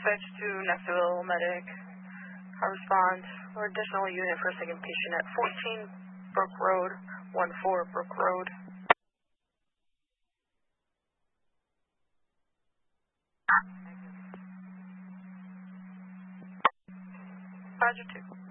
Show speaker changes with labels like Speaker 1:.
Speaker 1: Dispatch to Knoxville Medic. I respond for additional unit for a second patient at 14 Brook Road, 14 Brook Road. Roger 2.